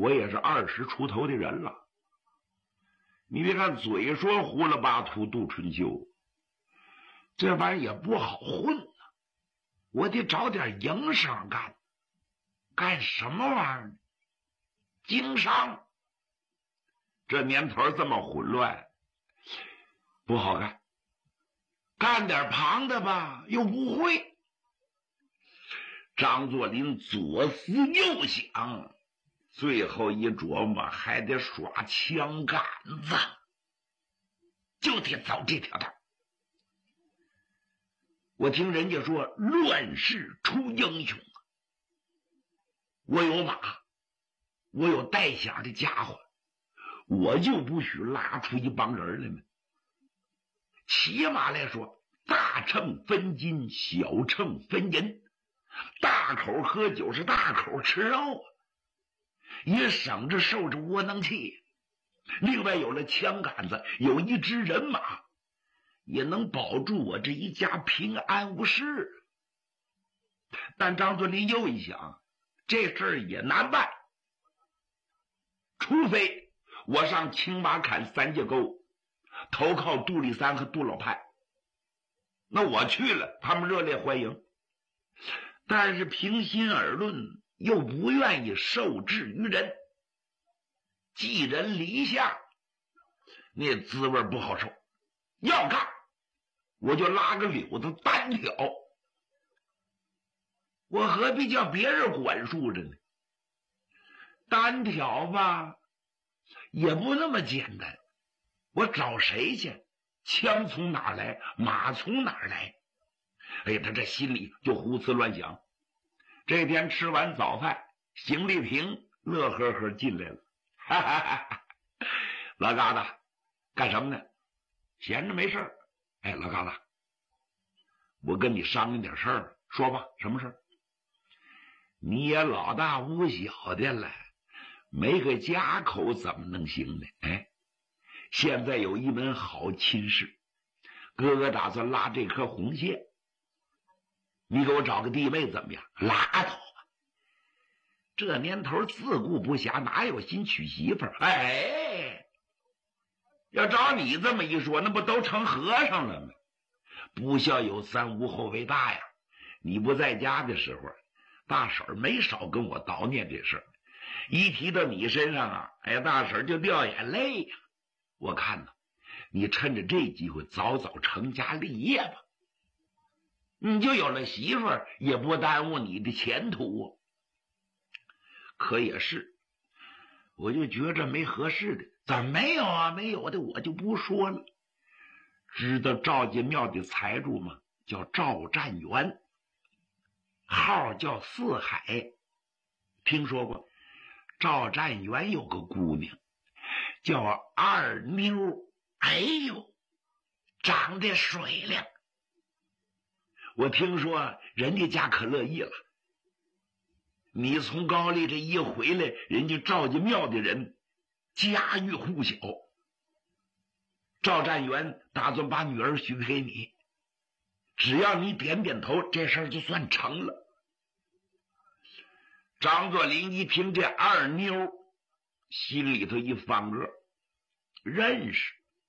我也是20出头的人了。你别看嘴说胡了八图度春秋，这玩意也不好混啊，我得找点营生干。干什么玩意儿呢？经商。这年头这么混乱，不好干。干点旁的吧，又不会。张作霖左思右想，最后一琢磨，还得耍枪杆子，就得走这条道。我听人家说，乱世出英雄，我有马，我有带响的家伙，我就不许拉出一帮人来嘛。起码来说，大秤分金，小秤分银，大口喝酒是大口吃肉，也省着受着窝囊气。另外有了枪杆子，有一支人马，也能保住我这一家平安无事。但张作霖又一想，这事儿也难办，除非我上青马坎三界沟投靠杜立三和杜老派，那我去了，他们热烈欢迎。但是平心而论，又不愿意受制于人，寄人篱下，那滋味不好受。要干我就拉个柳子单挑，我何必叫别人管束着呢？单挑吧也不那么简单，我找谁去？枪从哪儿来？马从哪儿来？哎呀，他这心里就胡思乱想。这天吃完早饭，邢丽萍乐呵呵进来了。哈哈哈哈，老疙瘩干什么呢？闲着没事儿。哎，老疙瘩，我跟你商量点事儿，说吧，什么事儿？你也老大不小的了，没个家口怎么能行呢？哎，现在有一门好亲事，哥哥打算拉这颗红线，你给我找个弟妹怎么样？拉倒吧，这年头自顾不暇，哪有心娶媳妇儿？哎，要照你这么一说，那不都成和尚了吗？不孝有三，无后为大呀。你不在家的时候，大婶儿没少跟我叨念这事儿，一提到你身上啊，哎，大婶儿就掉眼泪呀。我看呢，你趁着这机会早早成家立业吧，你就有了媳妇儿，也不耽误你的前途啊。可也是，我就觉着没合适的。怎么没有啊？没有的我就不说了。知道赵家庙的财主吗？叫赵占元，号叫四海。听说过。赵占元有个姑娘叫二妞，哎呦，长得水灵。我听说人家家可乐意了，你从高丽这一回来，人家赵家庙的人家喻户晓。赵占元打算把女儿许给你，只要你点点头，这事儿就算成了。张作霖一听这二妞，心里头一翻个，认识。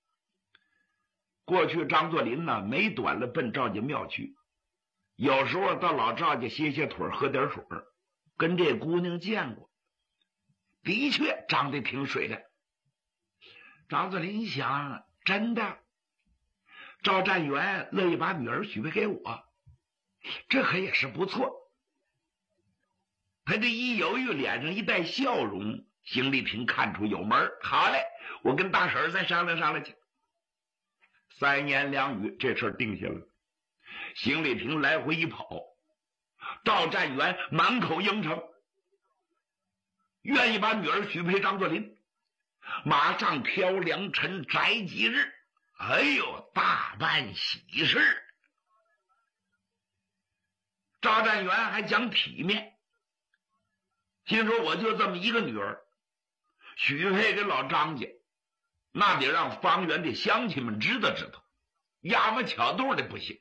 过去张作霖呢，没短了奔赵家庙去，有时候到老赵家歇歇腿，喝点水，跟这姑娘见过，的确长得挺水的。张作霖想，真的，赵占元乐意把女儿许配给我，这可也是不错。他这一犹豫，脸上一带笑容，邢丽萍看出有门，好嘞，我跟大婶再商量商量去。3言2语，这事儿定下了。邢丽萍来回一跑，赵占元满口应承，愿意把女儿许配张作霖，马上挑良辰择吉日，哎呦，大办喜事。赵占元还讲体面，心说我就这么一个女儿，许配给老张家，那得让方圆的乡亲们知道知道，压么巧肚的不行。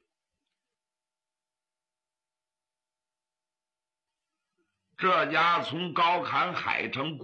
这家从高坎海城